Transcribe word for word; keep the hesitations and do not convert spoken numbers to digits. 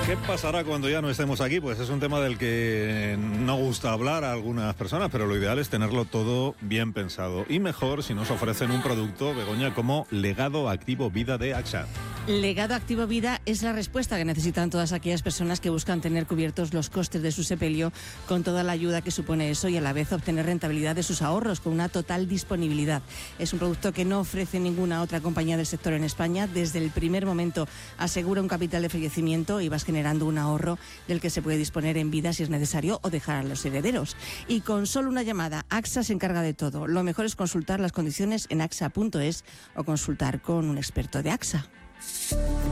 ¿Qué pasará cuando ya no estemos aquí? Pues es un tema del que no gusta hablar a algunas personas, pero lo ideal es tenerlo todo bien pensado. Y mejor si nos ofrecen un producto, Begoña, como Legado Activo Vida de AXA. Legado Activo Vida es la respuesta que necesitan todas aquellas personas que buscan tener cubiertos los costes de su sepelio con toda la ayuda que supone eso y a la vez obtener rentabilidad de sus ahorros con una total disponibilidad. Es un producto que no ofrece ninguna otra compañía del sector en España. Desde el primer momento asegura un capital de fallecimiento y vas generando un ahorro del que se puede disponer en vida si es necesario o dejar a los herederos. Y con solo una llamada, AXA se encarga de todo. Lo mejor es consultar las condiciones en axa punto es o consultar con un experto de AXA.